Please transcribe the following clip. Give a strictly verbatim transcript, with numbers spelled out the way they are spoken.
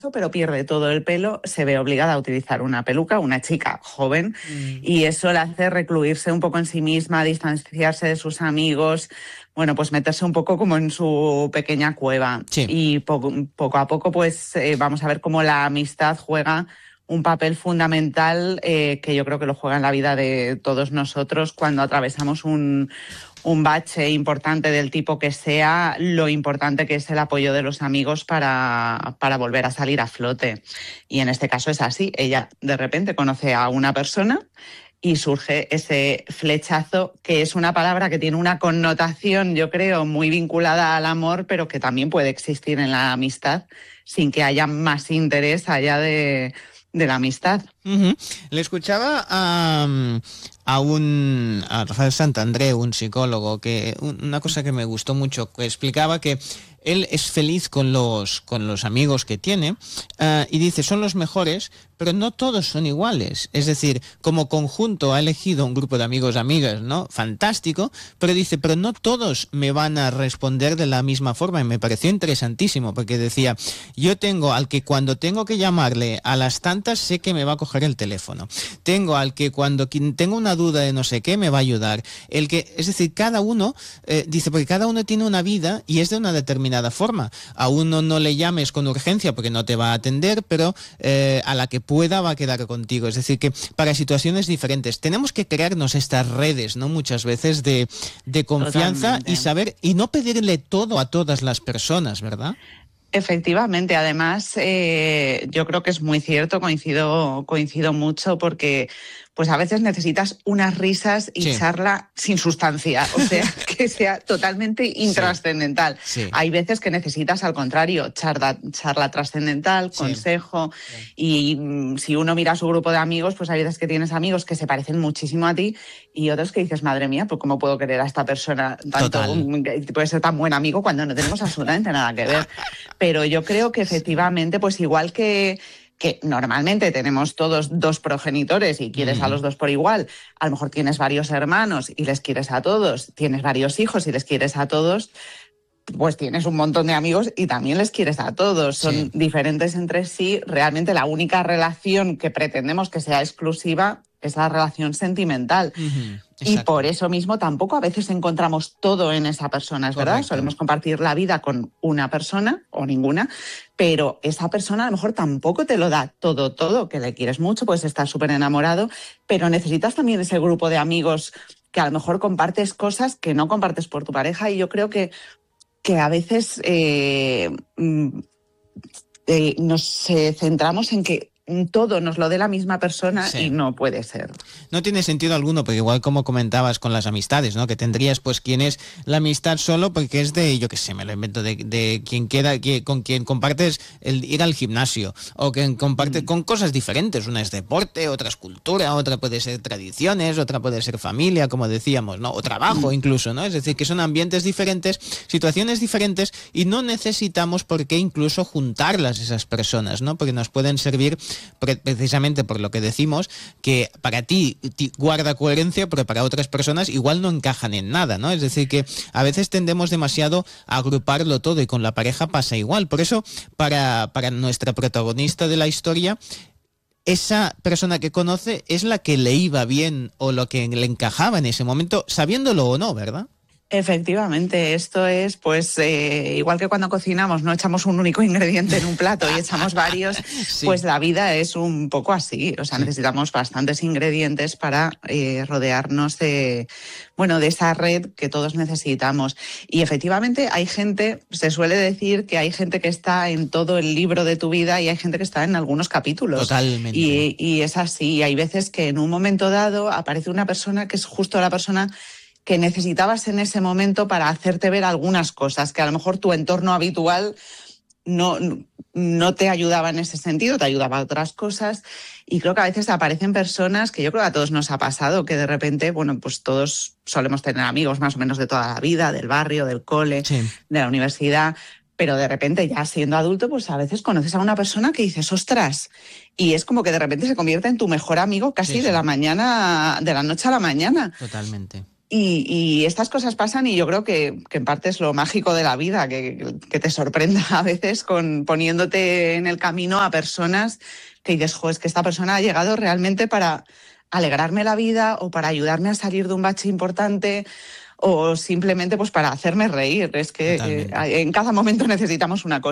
pero pierde todo el pelo, se ve obligada a utilizar una peluca, una chica joven, mm. y eso le hace recluirse un poco en sí misma, distanciarse de sus amigos, bueno, pues meterse un poco como en su pequeña cueva. Sí. Y poco, poco a poco, pues eh, vamos a ver cómo la amistad juega un papel fundamental eh, que yo creo que lo juega en la vida de todos nosotros cuando atravesamos un, un bache importante del tipo que sea, lo importante que es el apoyo de los amigos para, para volver a salir a flote. Y en este caso es así, ella de repente conoce a una persona y surge ese flechazo, que es una palabra que tiene una connotación, yo creo, muy vinculada al amor, pero que también puede existir en la amistad sin que haya más interés allá de... de la amistad. Uh-huh. Le escuchaba a, a un a Rafael Santandreu, un psicólogo, que una cosa que me gustó mucho, que explicaba que él es feliz con los con los amigos que tiene uh, y dice, son los mejores, pero no todos son iguales. Es decir, como conjunto ha elegido un grupo de amigos, amigas, ¿no? Fantástico, pero dice, pero no todos me van a responder de la misma forma. Y me pareció interesantísimo, porque decía, yo tengo al que cuando tengo que llamarle a las tantas sé que me va a coger el teléfono. Tengo al que cuando tengo una duda de no sé qué me va a ayudar. El que, es decir, cada uno, eh, dice, porque cada uno tiene una vida y es de una determinada forma. A uno no le llames con urgencia porque no te va a atender, pero eh, a la que pueda va a quedar contigo. Es decir, que para situaciones diferentes tenemos que crearnos estas redes, ¿no? Muchas veces de, de confianza. Totalmente. Y saber, y no pedirle todo a todas las personas, ¿verdad? Efectivamente, además eh, yo creo que es muy cierto, coincido, coincido mucho, porque pues a veces necesitas unas risas y sí. charla sin sustancia, o sea, que sea totalmente intrascendental. Sí. Sí. Hay veces que necesitas, al contrario, charla, charla trascendental, sí. consejo, sí. y mm, si uno mira a su grupo de amigos, pues hay veces que tienes amigos que se parecen muchísimo a ti y otros que dices, madre mía, pues cómo puedo querer a esta persona tanto, que puede ser tan buen amigo cuando no tenemos absolutamente nada que ver. Pero yo creo que efectivamente, pues igual que que normalmente tenemos todos dos progenitores y quieres mm. a los dos por igual, a lo mejor tienes varios hermanos y les quieres a todos, tienes varios hijos y les quieres a todos, pues tienes un montón de amigos y también les quieres a todos. Son sí. diferentes entre sí. Realmente la única relación que pretendemos que sea exclusiva es la relación sentimental. Uh-huh. Y por eso mismo tampoco a veces encontramos todo en esa persona, ¿es verdad? Solemos compartir la vida con una persona o ninguna, pero esa persona a lo mejor tampoco te lo da todo, todo, que le quieres mucho, puedes estar súper enamorado, pero necesitas también ese grupo de amigos que a lo mejor compartes cosas que no compartes por tu pareja, y yo creo que, que a veces eh, eh, nos eh, centramos en que todo nos lo dé la misma persona sí. y no puede ser. No tiene sentido alguno, porque igual como comentabas con las amistades, ¿no? Que tendrías pues quien es la amistad solo porque es de, yo qué sé, me lo invento, de, de quien queda, que, con quien compartes el ir al gimnasio, o quien comparte mm. con cosas diferentes. Una es deporte, otra es cultura, otra puede ser tradiciones, otra puede ser familia, como decíamos, ¿no? O trabajo mm. incluso, ¿no? Es decir, que son ambientes diferentes, situaciones diferentes, y no necesitamos por qué incluso juntarlas esas personas, ¿no? Porque nos pueden servir precisamente por lo que decimos, que para ti guarda coherencia, pero para otras personas igual no encajan en nada, ¿no? Es decir, que a veces tendemos demasiado a agruparlo todo, y con la pareja pasa igual. Por eso, para, para nuestra protagonista de la historia, esa persona que conoce es la que le iba bien o lo que le encajaba en ese momento, sabiéndolo o no, ¿verdad? Efectivamente, esto es pues eh, igual que cuando cocinamos, no echamos un único ingrediente en un plato y echamos varios, sí. pues la vida es un poco así, o sea, sí. necesitamos bastantes ingredientes para eh, rodearnos de, bueno, de esa red que todos necesitamos. Y efectivamente hay gente, se suele decir que hay gente que está en todo el libro de tu vida y hay gente que está en algunos capítulos. Totalmente. Y, y es así, hay veces que en un momento dado aparece una persona que es justo la persona que necesitabas en ese momento para hacerte ver algunas cosas que a lo mejor tu entorno habitual no, no te ayudaba en ese sentido, te ayudaba a otras cosas. Y creo que a veces aparecen personas que yo creo que a todos nos ha pasado, que de repente, bueno, pues todos solemos tener amigos más o menos de toda la vida, del barrio, del cole, sí. de la universidad, pero de repente ya siendo adulto, pues a veces conoces a una persona que dices, ostras, y es como que de repente se convierte en tu mejor amigo casi sí, sí. de la mañana, de la noche a la mañana. Totalmente. Y, y estas cosas pasan y yo creo que, que en parte es lo mágico de la vida, que, que te sorprenda a veces con poniéndote en el camino a personas que dices, jo, es que esta persona ha llegado realmente para alegrarme la vida o para ayudarme a salir de un bache importante o simplemente pues para hacerme reír. Es que eh, en cada momento necesitamos una cosa.